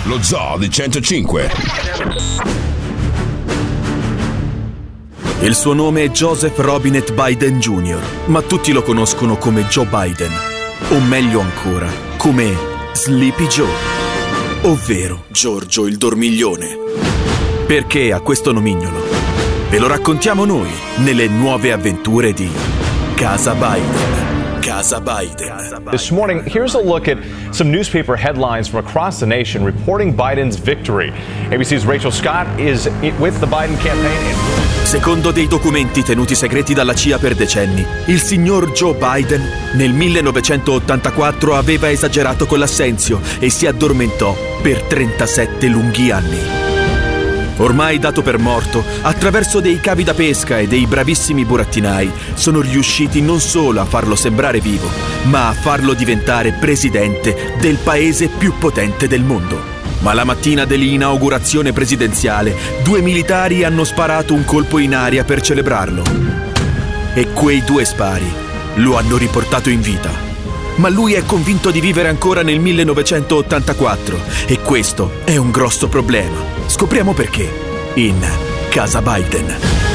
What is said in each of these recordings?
lo Zoo di 105. Il suo nome è Joseph Robinette Biden Jr., ma tutti lo conoscono come Joe Biden, o meglio ancora, come Sleepy Joe, ovvero Giorgio il Dormiglione. Perché ha questo nomignolo? Ve lo raccontiamo noi nelle nuove avventure di Casa Biden. Casa Biden. This morning, here's a look at some newspaper headlines from across the nation reporting Biden's victory. ABC's Rachel Scott is with the Biden campaign. Secondo dei documenti tenuti segreti dalla CIA per decenni, il signor Joe Biden nel 1984 aveva esagerato con l'assenzio e si addormentò per 37 lunghi anni. Ormai dato per morto, attraverso dei cavi da pesca e dei bravissimi burattinai, sono riusciti non solo a farlo sembrare vivo, ma a farlo diventare presidente del paese più potente del mondo. Ma la mattina dell'inaugurazione presidenziale, 2 militari hanno sparato un colpo in aria per celebrarlo. E quei 2 spari lo hanno riportato in vita. Ma lui è convinto di vivere ancora nel 1984 e questo è un grosso problema. Scopriamo perché in Casa Biden.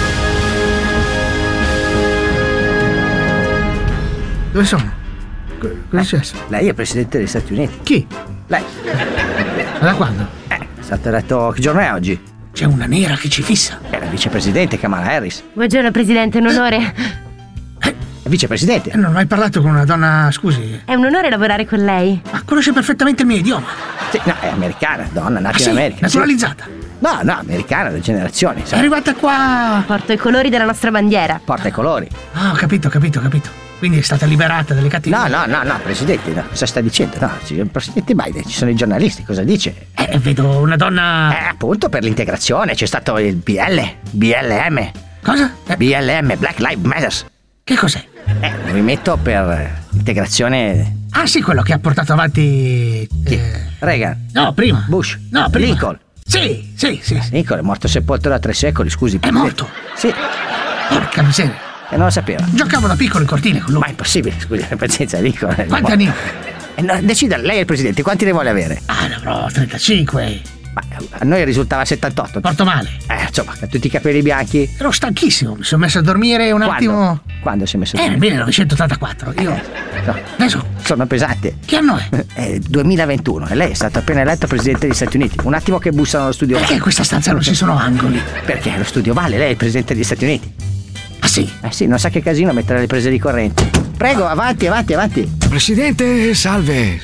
Dove sono? Cosa è successo? Lei è presidente degli Stati Uniti. Chi? Lei. Ma da quando? È stato eletto. Che giorno è oggi? C'è una nera che ci fissa. È la vicepresidente Kamala Harris. Buongiorno Presidente, un onore. Vicepresidente. Non ho mai parlato con una donna, scusi. È un onore lavorare con lei. Ma conosce perfettamente il mio idioma. Sì, no, è americana, donna, nata in America. Naturalizzata. Sì. No, americana da generazioni. È arrivata qua. Porto i colori della nostra bandiera. Porta i colori. Ah, ho capito. Quindi è stata liberata dalle cattive. No, presidente, no. Cosa sta dicendo? No, il presidente Biden, ci sono i giornalisti, cosa dice? Vedo una donna. Appunto, per l'integrazione c'è stato il BLM. Cosa? BLM, Black Lives Matter. Che cos'è? Movimento per integrazione. Ah, sì, quello che ha portato avanti. Reagan. No, prima. Bush. No, prima. Lincoln. Sì. Lincoln è morto sepolto da 3 secoli, scusi. È morto? Sì. Porca miseria. E non lo sapeva. Giocavo da piccolo in cortile con lui. Ma è impossibile, scusi, la pazienza, Lincoln. Quanti anni? No, decida, lei è il presidente, quanti ne vuole avere? Ne avrò 35. Ma a noi risultava 78. Porto male. Insomma, con tutti i capelli bianchi. Ero stanchissimo, mi sono messo a dormire un attimo. Quando si è messo a dormire? Nel 1984. Io. No. Adesso. Sono pesante. Che anno è? È 2021 e lei è stato appena eletto presidente degli Stati Uniti. Un attimo che bussano allo studio. Perché in questa stanza non ci sono angoli? Perché lo studio vale, lei è il presidente degli Stati Uniti. Ah sì? Sì, non sa che casino mettere le prese di corrente. Prego, avanti. Presidente, salve.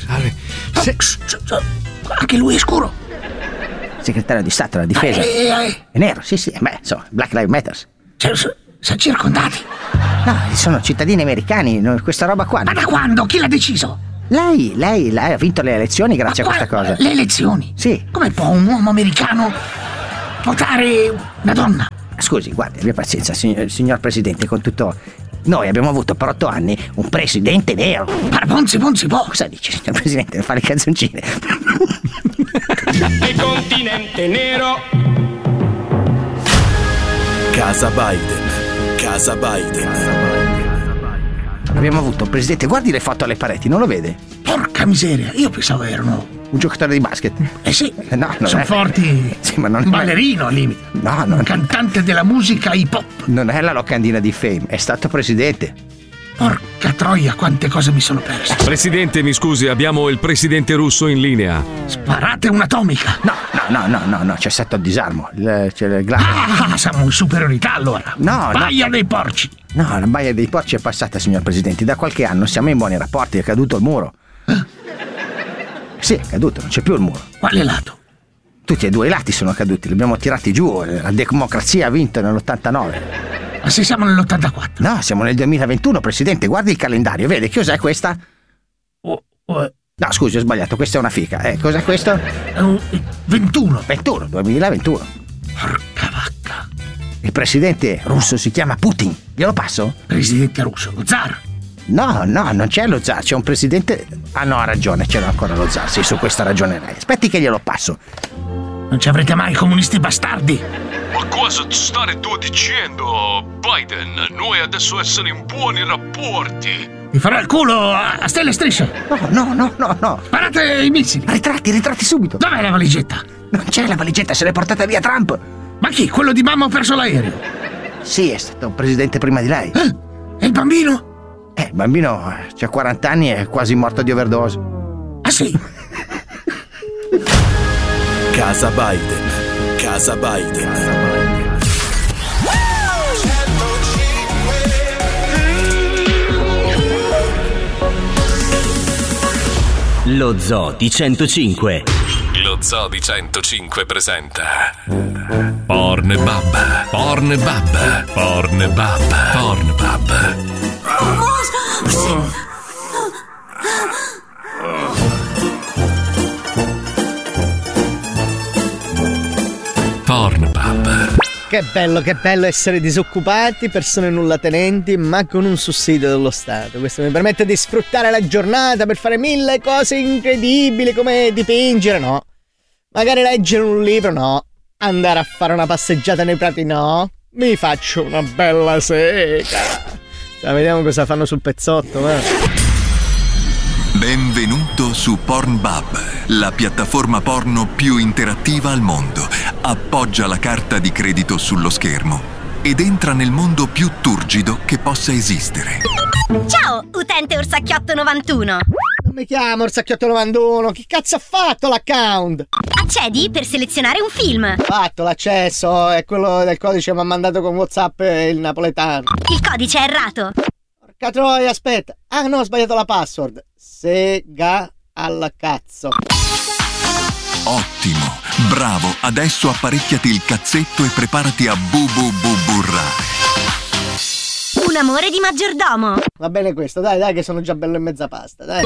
Anche lui è scuro. Segretario di Stato della Difesa. È nero, sì. Insomma, Black Lives Matter. Sono circondati. No, sono cittadini americani, questa roba qua. Ma da quando? Chi l'ha deciso? Lei ha vinto le elezioni grazie a questa cosa. Le elezioni? Sì. Come può un uomo americano votare una donna? Scusi, guardi, abbia pazienza, signor Presidente, con tutto. Noi abbiamo avuto per 8 anni un presidente nero. Ma non si può. Cosa dice, signor Presidente? Fa le canzoncine. Il continente nero. Casa Biden. Abbiamo avuto un presidente, guardi le foto alle pareti, non lo vede? Porca miseria, io pensavo erano un giocatore di basket. Sì. No, non sono è forti. Sì, ma non un ballerino al limite. No, un cantante della musica hip hop. Non è la locandina di Fame, è stato presidente. Porca troia, quante cose mi sono perse. Presidente, mi scusi, abbiamo il presidente russo in linea. Sparate un'atomica. No, c'è stato il disarmo. C'è il siamo in superiorità allora. Baia dei porci. No, la baia dei porci è passata, signor Presidente. Da qualche anno siamo in buoni rapporti, è caduto il muro. Sì, è caduto, non c'è più il muro. Quale lato? Tutti e 2 i lati sono caduti, li abbiamo tirati giù. La democrazia ha vinto nell'89. Ma se siamo nell'84? No, siamo nel 2021, Presidente. Guardi il calendario, vede che cos'è questa? No, scusi, ho sbagliato, questa è una fica. Cos'è questo? 21. 2021. Porca vacca. Il presidente russo si chiama Putin. Glielo passo? Presidente russo, lo zar. No, non c'è lo zar, c'è un presidente. Ah no, ha ragione, c'era ancora lo zar. Sì, su questa ragione lei. Aspetti che glielo passo. Non ci avrete mai comunisti bastardi. Ma cosa state tu dicendo, Biden? Noi adesso essere in buoni rapporti. Ti farò il culo a stelle e strisce. No. Sparate i missili. Ritratti subito. Dov'è la valigetta? Non c'è la valigetta, se l'è portata via Trump. Ma chi? Quello di mamma ha perso l'aereo? Sì, è stato un presidente prima di lei. E il bambino? Il bambino c'ha 40 anni e è quasi morto di overdose. Ah sì? Casa Biden. Lo Zoo di 105. Lo Zoo di 105 presenta Pornbub. Pornbub. Che bello essere disoccupati, persone nullatenenti, ma con un sussidio dello Stato. Questo mi permette di sfruttare la giornata per fare 1000 cose incredibili, come dipingere, no. Magari leggere un libro, no. Andare a fare una passeggiata nei prati, no. Mi faccio una bella sega. Vediamo cosa fanno sul pezzotto, va. Benvenuto su Pornbub, la piattaforma porno più interattiva al mondo. Appoggia la carta di credito sullo schermo ed entra nel mondo più turgido che possa esistere. Ciao, utente Orsacchiotto 91. Non mi chiamo Orsacchiotto 91, che cazzo ha fatto l'account? Accedi per selezionare un film. Fatto l'accesso, è quello del codice che mi ha mandato con WhatsApp il napoletano. Il codice è errato. Porca troia, aspetta. Ah no, ho sbagliato la password. Sega al cazzo. Ottimo, bravo, adesso apparecchiati il cazzetto e preparati a burrare. Un amore di maggiordomo. Va bene questo, dai che sono già bello in mezza pasta, dai.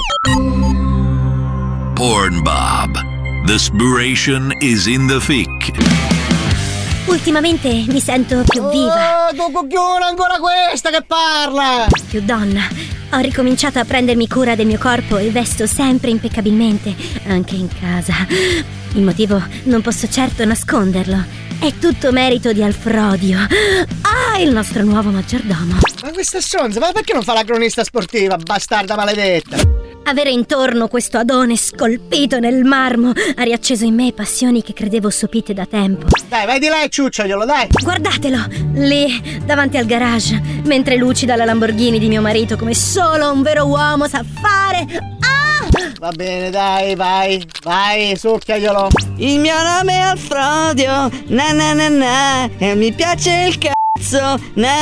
Pornbub. The inspiration is in the fic. Ultimamente mi sento più viva. Tu cucchione, ancora questa che parla! Più donna. Ho ricominciato a prendermi cura del mio corpo e vesto sempre impeccabilmente, anche in casa. Il motivo non posso certo nasconderlo. È tutto merito di Alfrodio. Il nostro nuovo maggiordomo. Ma questa stronza, ma perché non fa la cronista sportiva, bastarda maledetta? Avere intorno questo Adone scolpito nel marmo ha riacceso in me passioni che credevo sopite da tempo. Dai, vai di là e ciucciaglielo, dai! Guardatelo, lì, davanti al garage, mentre lucida la Lamborghini di mio marito come solo un vero uomo sa fare. Va bene, dai, vai, succhiaglielo. Il mio nome è Alfrodio, e mi piace il cazzo,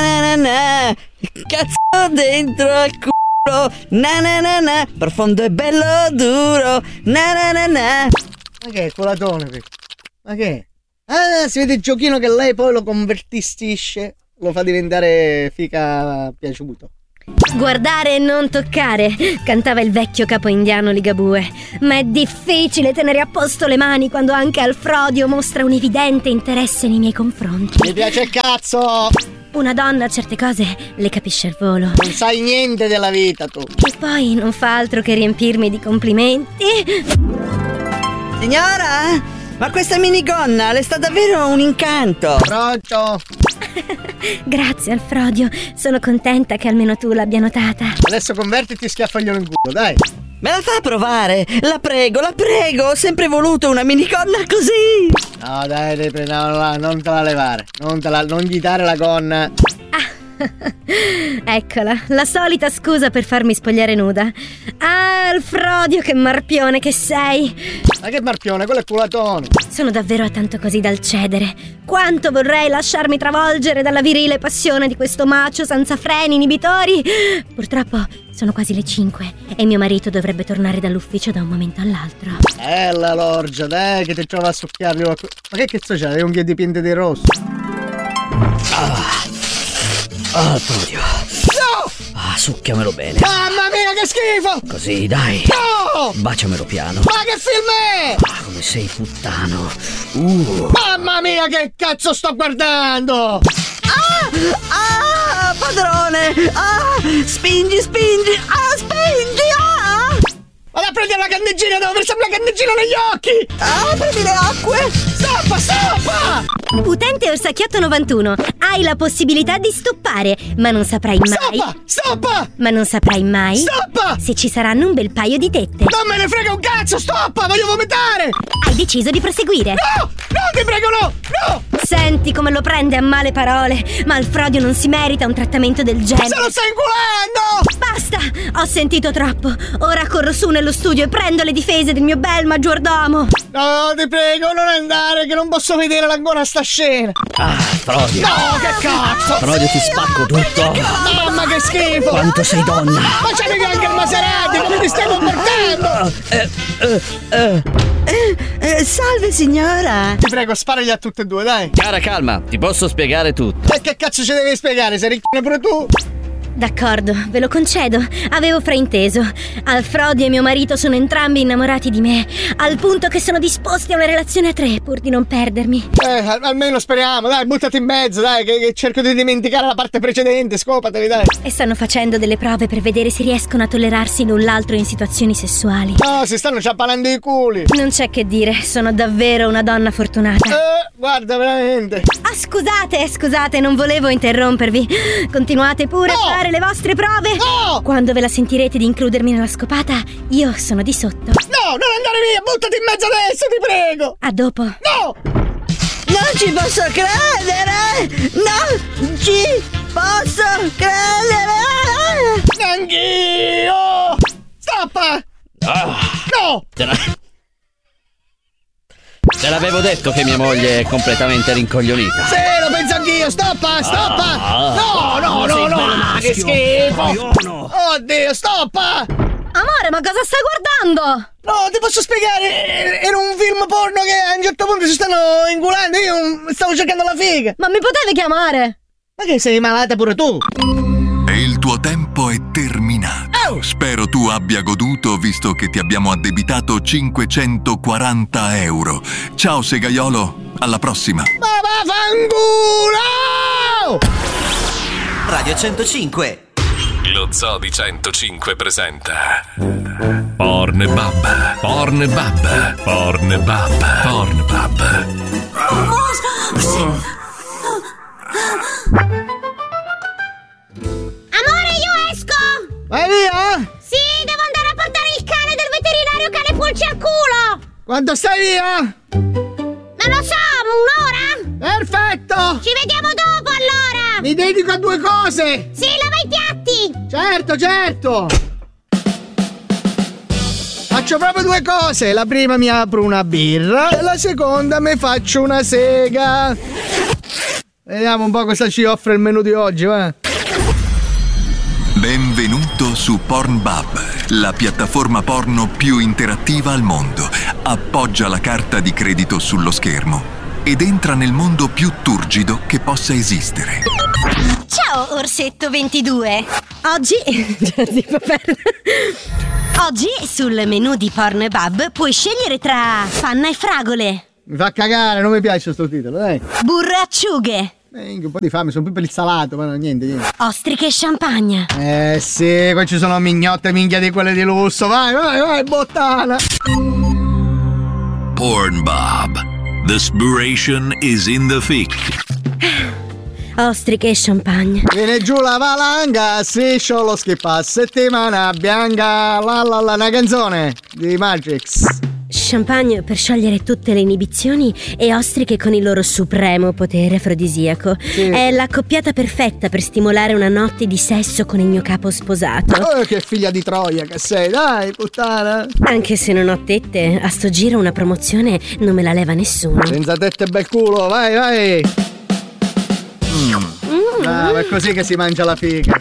cazzo dentro al culo. Profondo e bello duro. Ma che è culatone qui? Ma che? Si vede il giochino che lei poi lo convertisce, lo fa diventare fica piaciuto. Guardare e non toccare, cantava il vecchio capo indiano Ligabue. Ma è difficile tenere a posto le mani quando anche Alfrodio mostra un evidente interesse nei miei confronti. Mi piace il cazzo! Una donna certe cose le capisce al volo. Non sai niente della vita tu. E poi non fa altro che riempirmi di complimenti. Signora, ma questa minigonna le sta davvero un incanto. Pronto? Grazie Alfrodio, sono contenta che almeno tu l'abbia notata. Adesso convertiti e schiaffaglielo in culo, dai. Me la fa provare, la prego, ho sempre voluto una minigonna così. No dai, no, non te la levare, non gli dare la gonna. Eccola, la solita scusa per farmi spogliare nuda. Ah, Alfrodio, che marpione che sei. Ma che marpione, quello è culatone. Sono davvero a tanto così dal cedere. Quanto vorrei lasciarmi travolgere dalla virile passione di questo macio senza freni inibitori. Purtroppo sono quasi le 5 e mio marito dovrebbe tornare dall'ufficio da un momento all'altro. Bella l'orgia, dai, che ti trova a succhiarmi. Ma che cazzo c'è? Hai unghie dipinte di rosso. Alfrodio. No! Succhiamelo bene. Mamma mia, che schifo! Così, dai. No! Baciamelo piano. Ma che film è? Come sei puttano. Mamma mia, che cazzo sto guardando? Padrone! Spingi! Spingi! Ma Vado a prendere la candeggina, devo versare la candeggina negli occhi! Aprimi le acque! Stoppa! Utente Orsacchiotto 91, hai la possibilità di stoppare, ma non saprai mai. Stoppa! Ma non saprai mai. Stoppa! Se ci saranno un bel paio di tette. Non me ne frega un cazzo, stoppa! Voglio vomitare! Hai deciso di proseguire. No! No, ti prego, no! No! Senti come lo prende a male parole, ma Alfrodio non si merita un trattamento del genere. Se lo stai inculando! Basta! Ho sentito troppo. Ora corro su nello studio e prendo le difese del mio bel maggiordomo. No, ti prego, non andare, che non posso vedere ancora sta scena. Frodio. No, che cazzo! Frodio, ti spacco tutto. Mamma, che schifo! Quanto sei donna! Ma c'è mica anche il Maserati, come ti stai comportando? Salve signora! Ti prego, sparagli a tutte e due, dai! Cara, calma, ti posso spiegare tutto. E che cazzo ci devi spiegare? Sei ricchone pure tu? D'accordo, ve lo concedo. Avevo frainteso. Alfrodio e mio marito sono entrambi innamorati di me, al punto che sono disposti a una relazione a tre pur di non perdermi. Almeno speriamo, dai, buttati in mezzo, dai, che cerco di dimenticare la parte precedente, scopateli, dai. E stanno facendo delle prove per vedere se riescono a tollerarsi l'un l'altro in situazioni sessuali. No, si stanno ciappalando i culi. Non c'è che dire, sono davvero una donna fortunata. Guarda, veramente. Scusate, non volevo interrompervi. Continuate pure a fare le vostre prove. No! Quando ve la sentirete di includermi nella scopata, io sono di sotto. No, non andare via, buttati in mezzo adesso, ti prego. A dopo. No! Non ci posso credere! Non ci posso credere! Anch'io! Stoppa! No! Te l'avevo detto che mia moglie è completamente rincoglionita. Sì, lo penso anch'io, stoppa! No, che schifo! Oddio, stoppa! Amore, ma cosa stai guardando? No, ti posso spiegare, era un film porno che a un certo punto si stanno ingulando, io stavo cercando la figa. Ma mi potevi chiamare? Ma che sei malata pure tu? E il tuo tempo è terminato. Spero tu abbia goduto, visto che ti abbiamo addebitato 540 euro. Ciao segaiolo, alla prossima. Ma vaffanculo! Radio 105. Lo Zoo di 105 presenta Pornbub. Amore, io esco! Vai via? Sì, devo andare a portare il cane del veterinario cane pulci al culo! Quanto stai via? Non lo so, un'ora? Perfetto! Ci vediamo dopo allora! Mi dedico a due cose! Sì, lava i piatti! Certo! Faccio proprio due cose. La prima mi apro una birra e la seconda mi faccio una sega. Vediamo un po' cosa ci offre il menù di oggi, va? Benvenuto su Pornbub, la piattaforma porno più interattiva al mondo. Appoggia la carta di credito sullo schermo ed entra nel mondo più turgido che possa esistere. Ciao, Orsetto 22. Oggi sul menù di Pornbub puoi scegliere tra panna e fragole. Mi fa cagare, non mi piace sto titolo, dai. Burro e acciughe. Un po' di fame, sono più per il salato, ma no, niente. Ostriche e champagne. Sì, qua ci sono mignotte minchia di quelle di lusso. Vai, bottana. Pornbub. The spiration is in the thick. Ostriche e champagne. Viene giù la valanga, striscio lo schippa, settimana bianca, una canzone di Matrix. Champagne per sciogliere tutte le inibizioni e ostriche con il loro supremo potere afrodisiaco. Sì. È l'accoppiata perfetta per stimolare una notte di sesso con il mio capo sposato. Oh, che figlia di Troia che sei, dai, puttana. Anche se non ho tette, a sto giro una promozione non me la leva nessuno. Senza tette e bel culo, vai. Bravo, è così che si mangia la figa.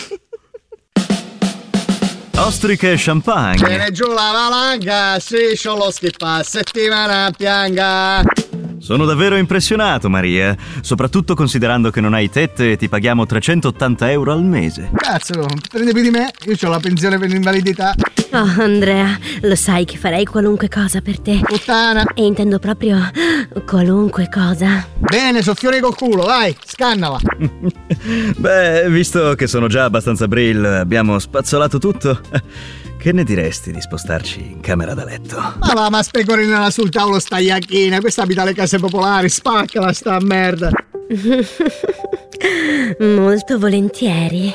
Ostriche e champagne. Viene giù la valanga, striscio lo schippa, settimana bianca. Sono davvero impressionato, Maria, soprattutto considerando che non hai tette e ti paghiamo 380 euro al mese. Cazzo, prende più di me, io ho la pensione per l'invalidità. Oh, Andrea, lo sai che farei qualunque cosa per te. Puttana. E intendo proprio qualunque cosa. Bene, soffiore col culo, vai, scannala. Beh, visto che sono già abbastanza brill, abbiamo spazzolato tutto. Che ne diresti di spostarci in camera da letto? Ma specorinala sul tavolo sta iacchina, questa abita alle case popolari, spaccala sta merda. Molto volentieri.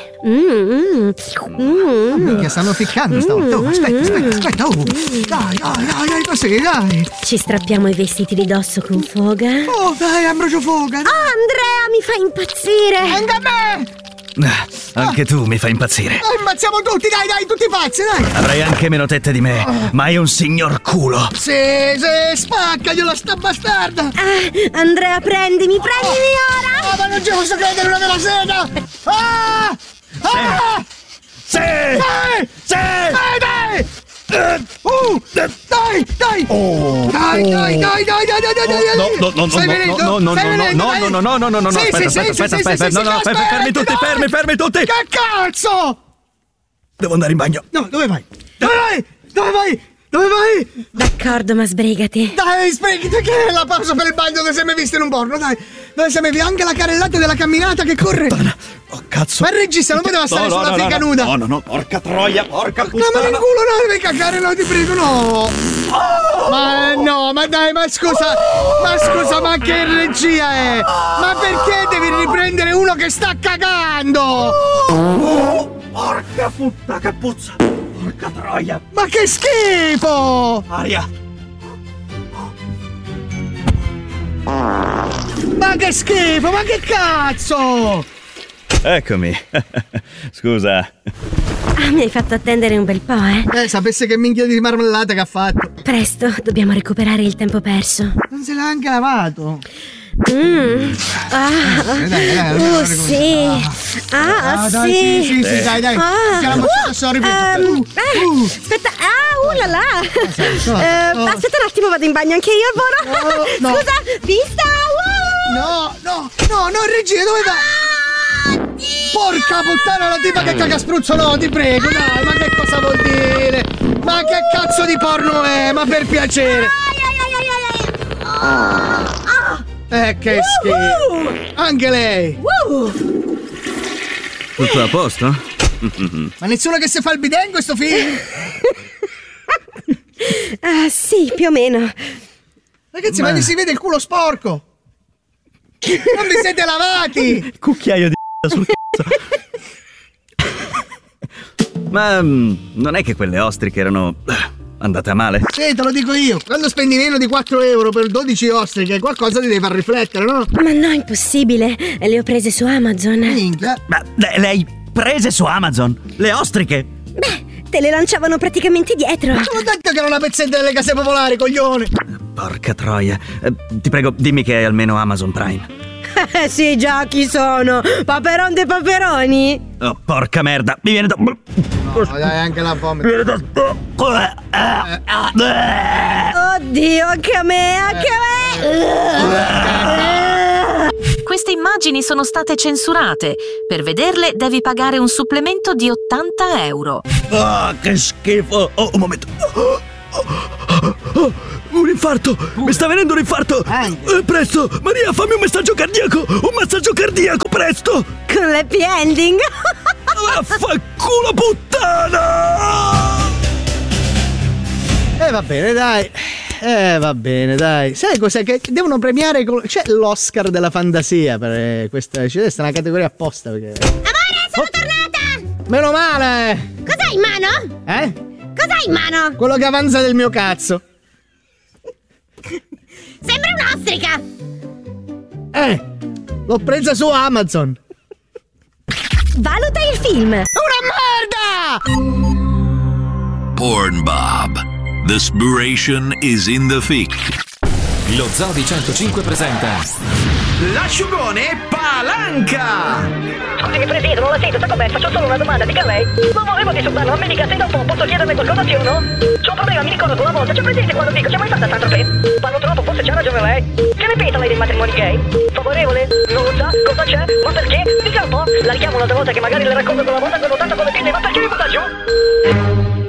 Minchia, stanno ficcando stavolta. Oh, aspetta. Oh. Dai, così, dai. Ci strappiamo i vestiti di dosso con foga. Oh, dai, Ambrogio Foga. Dai. Andrea, mi fa impazzire. Anche a me. Anche tu mi fai impazzire. Ammazziamo tutti, dai, tutti pazzi, dai. Avrai anche meno tette di me, ma è un signor culo. Sì, spaccagliela sta bastarda. Andrea, prendimi ora. Ma non ci posso credere, una della sega. Sì. Dai. Dai. No, aspetta, fermi tutti. Che cazzo? Devo andare in bagno. No, dove vai? Dove vai? D'accordo, ma sbrigati. Dai, sbrigati, che è la pausa per il bagno dove sei mai visto in un porno, dai. Dove sei mai visto anche la carrellata della camminata che corre. Oh, cazzo. Ma il regista non poteva stare sulla figa nuda. No, porca troia, porca puttana. No, ma nel culo no, devi cagare, no, ti prego, no. Ma dai, ma scusa, ma che regia è? Ma perché devi riprendere uno che sta cagando? Porca puttana, che puzza. Porca troia. Ma che schifo! Aria. Ma che schifo, ma che cazzo! Eccomi. Scusa. Mi hai fatto attendere un bel po', eh? Sapesse che minchia di marmellata che ha fatto. Presto, dobbiamo recuperare il tempo perso. Non se l'ha anche lavato. Sì. Sì, dai. Aspetta, là là. Aspetta un attimo, vado in bagno anche io, Voro. Scusa, vista. No, regia, dove vai? Porca puttana, la tipa che caga spruzzo, no, ti prego, dai, ma che cosa vuol dire? Ma che cazzo di porno è? Ma per piacere. Che schifo. Anche lei. Tutto a posto? Ma nessuno che si fa il bidet in questo film? Sì, più o meno. Ragazzi, ma si vede il culo sporco. Non vi siete lavati. Cucchiaio di sul cazzo. Ma non è che quelle ostriche erano andate a male? Sì, te lo dico io. Quando spendi meno di 4 euro per 12 ostriche, qualcosa ti deve far riflettere, no? Ma no, impossibile. Le ho prese su Amazon. Minchia. Ma le hai prese su Amazon? Le ostriche? Beh, te le lanciavano praticamente dietro. Ma sono detto che era una pezzetta delle case popolari, coglione. Porca troia. Ti prego, dimmi che è almeno Amazon Prime. Sì, già, chi sono? Paperon dei paperoni? Oh, porca merda, mi viene da... No, dai, anche la vomito. Oddio, anche a me. Queste immagini sono state censurate. Per vederle devi pagare un supplemento di 80 euro. Che schifo. Oh, un momento. Un infarto! Mi sta venendo un infarto! Presto! Maria, fammi un massaggio cardiaco! Un massaggio cardiaco, presto! Con l'happy ending! Vaffanculo puttana! Va bene, dai. Sai cos'è? Che devono premiare. C'è l'Oscar della fantasia per questa. C'è una categoria apposta. Perché... Amore, sono tornata! Meno male! Cos'hai in mano? Cos'hai in mano? Quello che avanza del mio cazzo. Sembra un'ostrica! L'ho presa su Amazon. Valuta il film. Una merda! Pornbub. The Spiration is in the fic. Lo Zoo di 105 presenta l'asciugone Palanca. Scusami Presidente, non la sento, sa com'è? Faccio solo una domanda, dica lei. Non volevo disturbarlo, ma mi dica se dopo posso chiederle qualcosa sì o no? C'ho un problema, mi ricordo una volta, c'è presente quando dico, c'è mai stata Saint-Tropez? Parlo troppo, forse c'ha ragione lei. Che ne pensa lei dei matrimoni gay? Favorevole? Non lo sa? Cosa c'è? Ma perché? Dica un po'. La richiamo un'altra volta che magari le racconto quella volta quando tanto con le pinne, ma perché mi butta giù?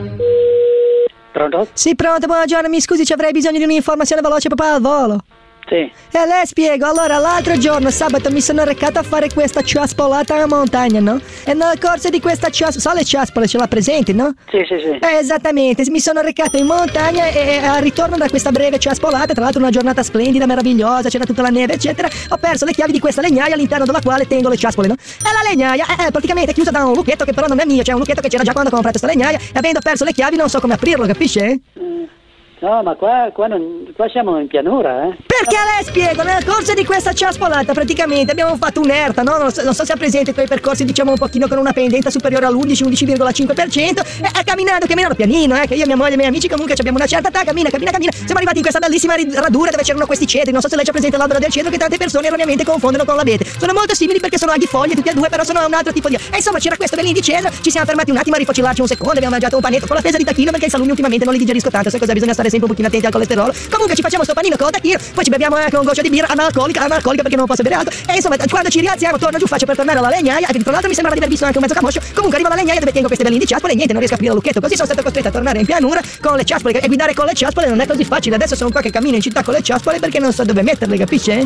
Pronto? Sì, pronto, buongiorno, mi scusi, ci avrei bisogno di un'informazione veloce proprio al volo. Sì. E le spiego, allora l'altro giorno, sabato, mi sono recato a fare questa ciaspolata in montagna, no? E nel corso di questa so le ciaspole, ce l'ha presente, no? Sì. Esattamente, mi sono recato in montagna e al ritorno da questa breve ciaspolata, tra l'altro una giornata splendida, meravigliosa, c'era tutta la neve, eccetera, ho perso le chiavi di questa legnaia all'interno della quale tengo le ciaspole, no? E la legnaia è praticamente chiusa da un lucchetto che però non è mio, cioè un lucchetto che c'era già quando ho comprato questa legnaia, e avendo perso le chiavi non so come aprirlo, capisce? No, ma qua siamo in pianura, eh? Perché le spiego, nel corso di questa ciaspolata praticamente abbiamo fatto un'erta, no? Non so se ha presente quei percorsi, diciamo, un pochino con una pendenza superiore all'11-11,5%, e camminando pianino, che io, mia moglie e i miei amici comunque abbiamo una certa età, cammina, siamo arrivati in questa bellissima radura dove c'erano questi cedri, non so se lei c'ha presente l'albero del cedro che tante persone erroneamente confondono con l'abete. Sono molto simili perché sono aghifoglie tutti e due, però sono un altro tipo di... E insomma c'era questo bellin di cedro, ci siamo fermati un attimo a rifocilarci un secondo, abbiamo mangiato un panetto con la presa di tacchino perché i salumi ultimamente non li digerisco tanto, sai cosa, bisogna stare sempre un pochino attenti al colesterolo. Comunque ci facciamo sto panino con tacchino, poi ci beviamo anche un goccio di birra analcolica perché non posso bere altro, e insomma quando ci rialziamo torno giù, faccio per tornare alla legnaia, e tra l'altro mi sembrava di aver visto anche un mezzo camoscio. Comunque arrivo alla legnaia dove tengo queste belline di ciaspole e niente, non riesco a aprire il lucchetto, così sono stato costretto a tornare in pianura con le ciaspole, e guidare con le ciaspole non è così facile. Adesso sono qua che cammino in città con le ciaspole perché non so dove metterle, capisce?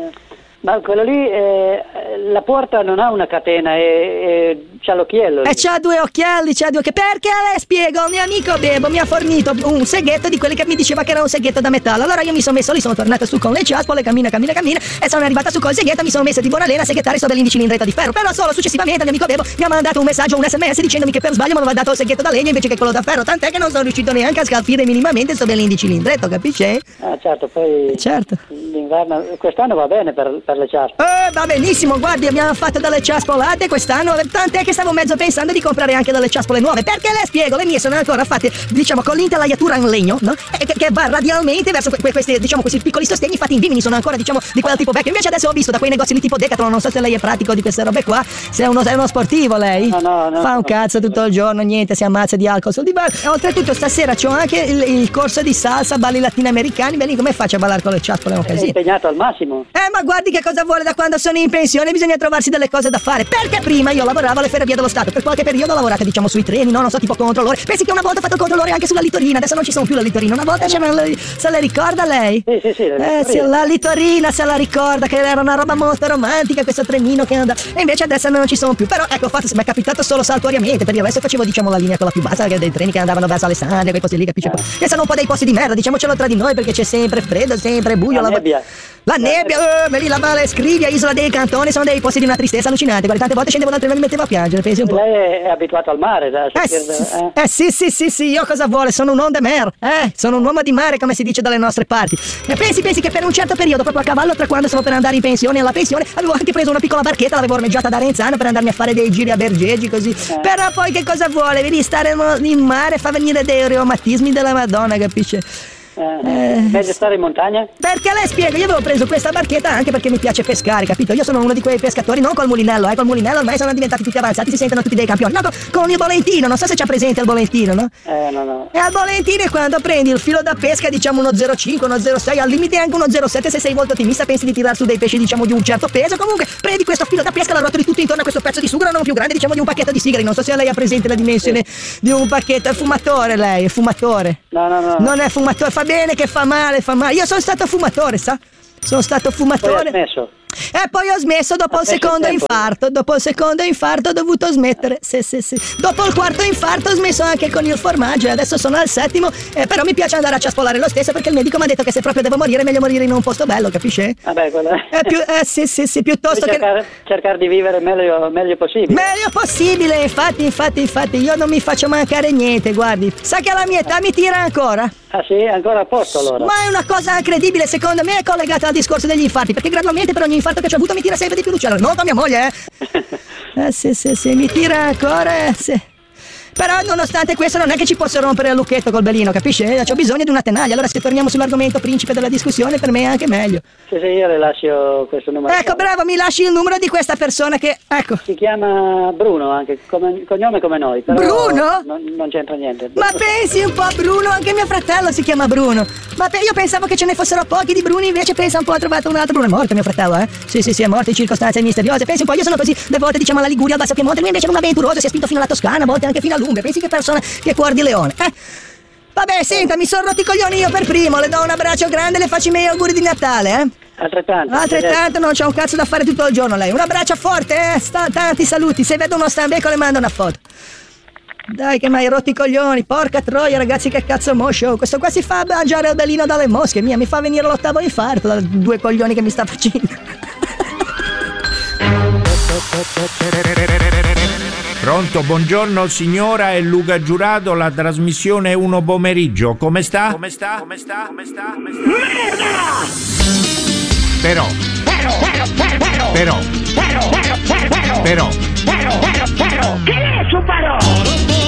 Ma quello lì, la porta non ha una catena e c'ha l'occhiello. E c'ha due occhiali, perché le spiego, il mio amico Bebo mi ha fornito un seghetto di quelli che mi diceva che era un seghetto da metallo. Allora io mi sono messo lì, sono tornato su con le ciaspole, cammina, e sono arrivata su col seghetto, mi sono messa di buona lena a seghettare sto bellin di cilindretto di ferro. Però solo successivamente il mio amico Bebo mi ha mandato un messaggio, un SMS dicendomi che per sbaglio mi aveva dato il seghetto da legno invece che quello da ferro, tant'è che non sono riuscito neanche a scalfire minimamente sto bellin di cilindretto, capisce? Ah certo, poi certo. L'inverno, quest'anno va bene per le ciaspole. Va benissimo, guardi, abbiamo fatto delle ciaspolate quest'anno, tant'è che stavo mezzo pensando di comprare anche delle ciaspole nuove, perché le spiego, le mie sono ancora fatte, diciamo, con l'intelaiatura in legno, no? Che va radialmente verso questi piccoli sostegni fatti in vimini, sono ancora, diciamo, di quel tipo vecchio. Invece adesso ho visto da quei negozi lì tipo Decathlon, non so se lei è pratico di queste robe qua, se è uno sportivo lei. No. Fa un cazzo tutto il giorno, niente, si ammazza di alcol sul divano. E oltretutto stasera c'ho anche il corso di salsa, balli latinoamericani, belli, come faccio a ballare con le ciaspole? È impegnato al massimo. Ma guardi che cosa vuole, da quando sono in pensione bisogna trovarsi delle cose da fare, perché prima io lavoravo alle ferrovie dello Stato, per qualche periodo ho lavorato, diciamo, sui treni, no? Non so, tipo controllore. Pensi che una volta ho fatto il controllore anche sulla Litorina, adesso non ci sono più le Litorine, una volta c'era, se la ricorda lei? Sì, la Litorina se la ricorda, che era una roba molto romantica, questo trenino che andava, e invece adesso non ci sono più, però ecco, mi è capitato solo saltuariamente, per il resto facevo, diciamo, la linea quella più bassa, dei treni che andavano verso Alessandria, quei posti lì, capisci? Che sono un po' dei posti di merda, diciamocelo tra di noi, perché c'è sempre freddo, sempre buio, la nebbia, lì la Valle Scrivia, Isola dei Cantoni, sono dei posti di una tristezza allucinante. Guarda, tante volte scendevo dal treno e mi mettevo a piangere, pensi un po'. Lei è abituato al mare, sì, io cosa vuole? Sono un uomo de mer, sono un uomo di mare, come si dice dalle nostre parti. E pensi che per un certo periodo, proprio a cavallo tra quando stavo per andare in pensione e alla pensione, avevo anche preso una piccola barchetta, l'avevo ormeggiata da Renzano per andarmi a fare dei giri a Bergeggi, così. Però poi che cosa vuole? Vedi, stare in mare fa venire dei reumatismi della Madonna, capisce? Meglio stare in montagna? Perché le spiego, io avevo preso questa barchetta anche perché mi piace pescare, capito? Io sono uno di quei pescatori, non col mulinello, col mulinello ormai sono diventati tutti avanzati, si sentono tutti dei campioni. No, con il bolentino, non so se c'ha presente il bolentino, no? No. E al bolentino è quando prendi il filo da pesca, diciamo uno 0,5, uno 0,6, al limite anche uno 0,7 se sei molto ottimista, pensi di tirar su dei pesci, diciamo, di un certo peso. Comunque prendi questo filo da pesca, la rotoli tutto intorno a questo pezzo di sughero non più grande, diciamo, di un pacchetto di sigari. Non so se lei ha presente la dimensione di un pacchetto. È fumatore lei, è fumatore. No. Non è fumatore, fa bene che fa male. Io sono stato fumatore, sa? Sono stato fumatore. Poi ha smesso. E poi ho smesso dopo il secondo infarto. Dopo il secondo infarto ho dovuto smettere. Sì. Dopo il quarto infarto ho smesso anche con il formaggio e adesso sono al settimo. Però mi piace andare a ciaspolare lo stesso perché il medico mi ha detto che se proprio devo morire è meglio morire in un posto bello, capisce? Vabbè, quello è più, sì, piuttosto che cercare di vivere meglio possibile. Meglio possibile, infatti io non mi faccio mancare niente, guardi. Sa che alla mia età mi tira ancora. Ah sì? Ancora a posto allora? Ma è una cosa incredibile, secondo me è collegata al discorso degli infarti, perché gradualmente per ogni infarto che ho avuto mi tira sempre di più l'uccello. Non con mia moglie, sì, mi tira ancora, sì. Però nonostante questo non è che ci posso rompere il lucchetto col belino, capisce? C'ho bisogno di una tenaglia. Allora se torniamo sull'argomento principe della discussione, per me è anche meglio. Sì, io le lascio questo numero. Ecco, bravo, mi lasci il numero di questa persona che, ecco. Si chiama Bruno, anche cognome come noi, però Bruno? Non c'entra niente. Ma pensi un po' a Bruno, anche mio fratello si chiama Bruno. Ma io pensavo che ce ne fossero pochi di Bruni, invece pensa un po', ha trovato un altro Bruno. È morto mio fratello, Sì, è morto in circostanze misteriose. Pensi un po', io sono così, le volte diciamo alla Liguria, al Basso Piemonte, lui invece è un avventuroso, si è spinto fino alla Toscana, a volte anche fino all'Umbria. Pensi che persona, che cuor di leone, Vabbè, senta, mi sono rotti i coglioni io per primo. Le do un abbraccio grande e le faccio i miei auguri di Natale, eh? Altrettanto, non c'è un cazzo da fare tutto il giorno lei. Un abbraccio forte, tanti saluti. Se vedo uno Stambeco le mando una foto. Dai che mi hai rotto i coglioni, porca troia ragazzi, che cazzo mo show. Questo qua si fa mangiare il belino dalle mosche, mia, mi fa venire l'ottavo infarto da 2 coglioni che mi sta facendo. Pronto, buongiorno signora, è Luca Giurato, la trasmissione è Uno Pomeriggio. Come sta? Merda! Però. Che è su però?